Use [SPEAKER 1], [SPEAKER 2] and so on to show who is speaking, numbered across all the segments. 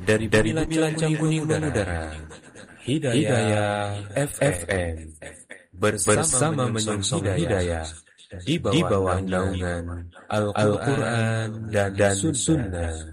[SPEAKER 1] dari Bincang Kuning Mengudara, Hidayah FM bersama menyongsong hidayah di bawah naungan Al-Quran dan Sunnah.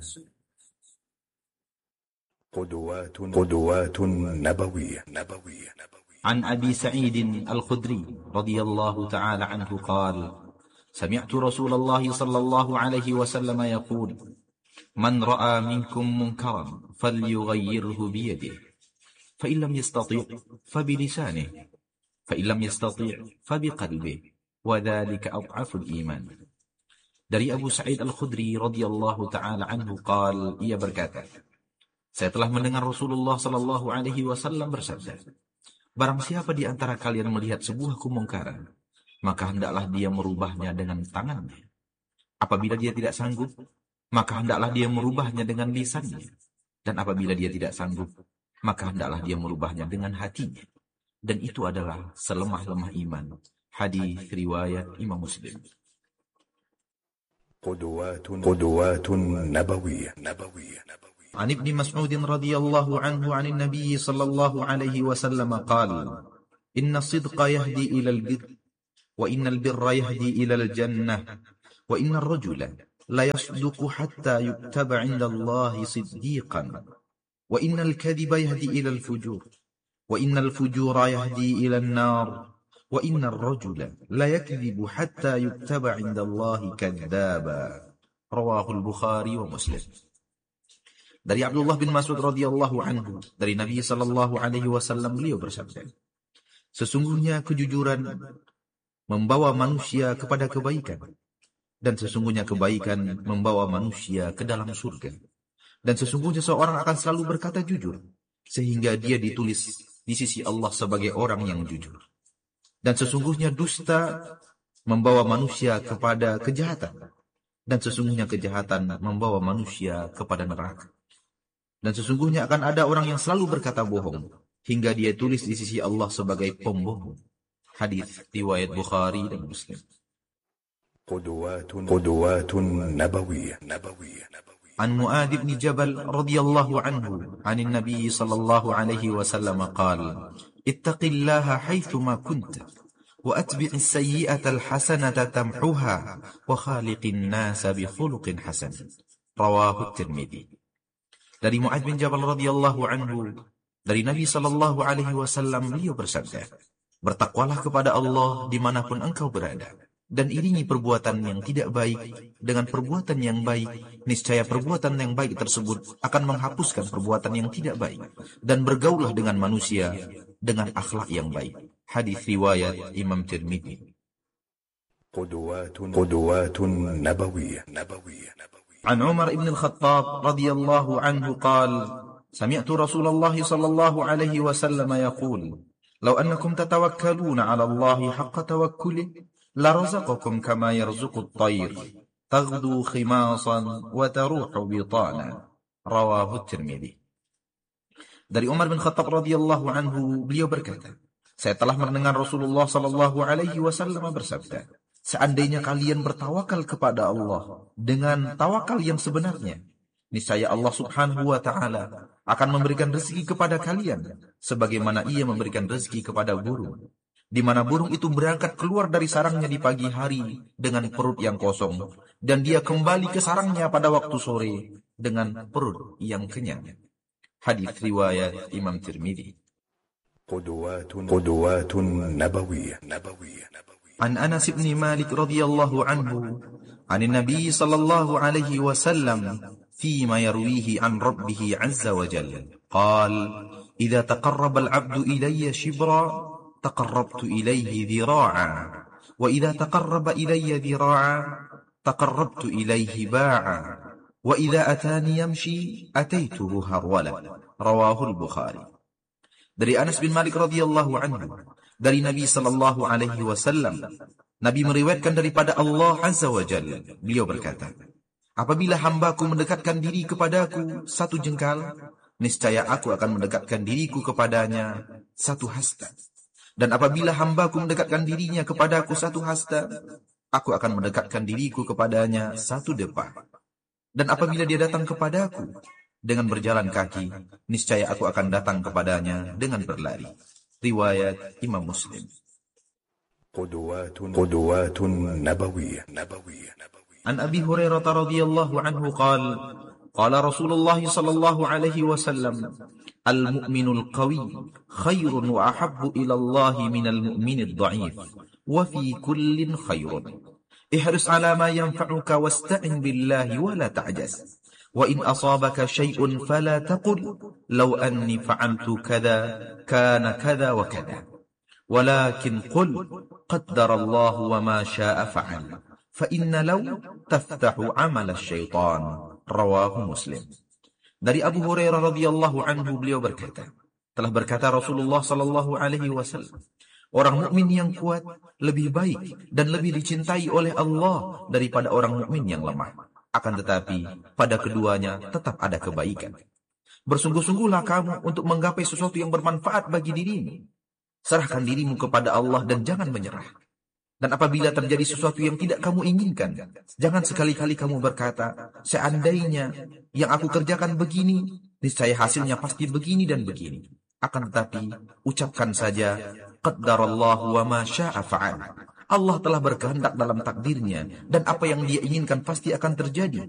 [SPEAKER 2] قدوات نبوية.
[SPEAKER 3] عن أبي سعيد الخدري رضي الله تعالى عنه قال: سمعت رسول الله صلى الله عليه وسلم يقول: من رأى منكم منكرا فليغيره بيده، فإن لم يستطيع فبلسانه، فإن لم يستطيع فبقلبه، وذلك أضعف الإيمان. Dari Abu Sa'id Al-Khudri radhiyallahu ta'ala anhu qal, ia berkata, saya telah mendengar Rasulullah sallallahu alaihi wasallam bersabda, barang siapa di antara kalian melihat sebuah kemungkaran, maka hendaklah dia merubahnya dengan tangannya. Apabila dia tidak sanggup, maka hendaklah dia merubahnya dengan lisannya. Dan apabila dia tidak sanggup, maka hendaklah dia merubahnya dengan hatinya. Dan itu adalah selemah-lemah iman. Hadis riwayat Imam Muslim.
[SPEAKER 2] قدوات نبوية.
[SPEAKER 3] عن ابن مسعود رضي الله عنه عن النبي صلى الله عليه وسلم قال: إن الصدق يهدي إلى البر، وإن البر يهدي إلى الجنة، وإن الرجل لا يصدق حتى يكتب عند الله صديقا، وإن الكذب يهدي إلى الفجور، وإن الفجور يهدي إلى النار، وإن الرجل لا يكذب حتى يكتب عند الله كذابا. رواه البخاري ومسلم. Dari Abdullah bin Mas'ud radhiyallahu anhu, dari Nabi sallallahu alaihi wasallam, beliau bersabda, sesungguhnya kejujuran membawa manusia kepada kebaikan, dan sesungguhnya kebaikan membawa manusia ke dalam surga. Dan sesungguhnya seorang akan selalu berkata jujur, sehingga dia ditulis di sisi Allah sebagai orang yang jujur. Dan sesungguhnya dusta membawa manusia kepada kejahatan, dan sesungguhnya kejahatan membawa manusia kepada neraka. Dan sesungguhnya akan ada orang yang selalu berkata bohong, hingga dia tulis di sisi Allah sebagai pembohong. Hadis riwayat Bukhari dan Muslim.
[SPEAKER 2] قدوات نبوية.
[SPEAKER 3] عن معاذ بن جبل رضي الله عنه عن النبي صلى الله عليه وسلم قال: اتق الله حيثما كنت، وأتبع السيئة الحسنة تمحها، وخالق الناس بخلق حسن. رواه الترمذي. Dari Mu'adz bin Jabal radhiyallahu anhu, dari Nabi sallallahu alaihi wasallam, beliau bersabda, bertakwalah kepada Allah dimanapun engkau berada, dan iringi perbuatan yang tidak baik dengan perbuatan yang baik, niscaya perbuatan yang baik tersebut akan menghapuskan perbuatan yang tidak baik, dan bergaulah dengan manusia dengan akhlak yang baik. Hadis riwayat Imam Tirmidzi.
[SPEAKER 2] قدوات نبوية.
[SPEAKER 3] عن عمر بن الخطاب رضي الله عنه قال: سمعت رسول الله صلى الله عليه وسلم يقول: لو أنكم تتوكلون على الله حق توكله لرزقكم كما يرزق الطير تغدو خماصا وتروح بطانا. رواه الترمذي. Dari Umar bin Khattab radhiyallahu anhu, beliau berkata, saya telah mendengar Rasulullah sallallahu alaihi wasallam bersabda, seandainya kalian bertawakal kepada Allah dengan tawakal yang sebenarnya, niscaya Allah subhanahu wa ta'ala akan memberikan rezeki kepada kalian, sebagaimana ia memberikan rezeki kepada burung, di mana burung itu berangkat keluar dari sarangnya di pagi hari dengan perut yang kosong, dan dia kembali ke sarangnya pada waktu sore dengan perut yang kenyang. Hadis riwayat Imam Tirmidzi.
[SPEAKER 2] قدوات نبوية.
[SPEAKER 3] عن أنس بن مالك رضي الله عنه عن النبي صلى الله عليه وسلم فيما يرويه عن ربه عز وجل قال: إذا تقرب العبد إلي شبرا تقربت إليه ذراعا، وإذا تقرب إلي ذراعا تقربت إليه باعا، وإذا أتاني يمشي أتيته هرولا. رواه البخاري. Dari Anas bin Malik radhiyallahu anhu, dari Nabi sallallahu alaihi wasallam, Nabi meriwayatkan daripada Allah azza wa jalla, beliau berkata, apabila hambaku mendekatkan diri kepadaku satu jengkal, niscaya aku akan mendekatkan diriku kepadanya satu hasta. Dan apabila hambaku mendekatkan dirinya kepadaku satu hasta, aku akan mendekatkan diriku kepadanya satu depa. Dan apabila dia datang kepadaku dengan berjalan kaki, niscaya aku akan datang kepadanya dengan berlari. Riwayat Imam Muslim.
[SPEAKER 2] قدوات نبوية.
[SPEAKER 3] عن أبي هريرة رضي الله عنه قال قال رسول الله صلى الله عليه وسلم المؤمن القوي خير وأحب إلى الله من المؤمن الضعيف وفي كل خير احرص على ما ينفعك واستعن بالله ولا تعجز وإن أصابك شيء فلا تقل لو أني فعلت كذا كان كذا وكذا ولكن قل قدر الله وما شاء فعل فإن لو تفتح عمل الشيطان. Rawahu Muslim. Dari Abu Hurairah radhiyallahu anhu, beliau berkata, telah berkata Rasulullah sallallahu alaihi wasallam, orang mukmin yang kuat lebih baik dan lebih dicintai oleh Allah daripada orang mukmin yang lemah. Akan tetapi pada keduanya tetap ada kebaikan. Bersungguh-sungguhlah kamu untuk menggapai sesuatu yang bermanfaat bagi dirimu. Serahkan dirimu kepada Allah dan jangan menyerah. Dan apabila terjadi sesuatu yang tidak kamu inginkan, jangan sekali-kali kamu berkata, seandainya yang aku kerjakan begini, niscaya hasilnya pasti begini dan begini. Akan tetapi, ucapkan saja, qaddarallahu wa ma syaa fa'al. Allah telah berkehendak dalam takdirnya, dan apa yang dia inginkan pasti akan terjadi.